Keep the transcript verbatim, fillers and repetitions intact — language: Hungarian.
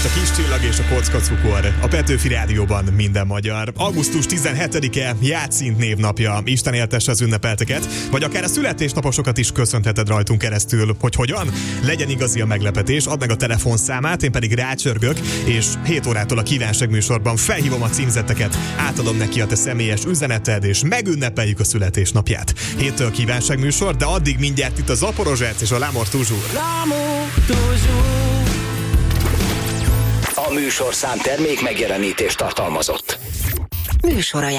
itt a Kis Csillag és a Kocka Cukor. A Petőfi Rádióban minden magyar. augusztus tizenhetedike Játszint névnapja. Isten éltesse az ünnepelteket, vagy akár a születésnaposokat is köszönheted rajtunk keresztül. Hogy hogyan? Legyen igazi a meglepetés, add meg a telefonszámát, én pedig rácsörgök, és hét órától a kívánság műsorban felhívom a címzetteket, átadom neki a te személyes üzeneted, és megünnepeljük a születésnapját. Héttől kívánság műsor, de addig mindjárt itt a Zaporozsec és a L'amour toujours. L'amour toujours. A műsorszám termék megjelenítést tartalmazott. Műsor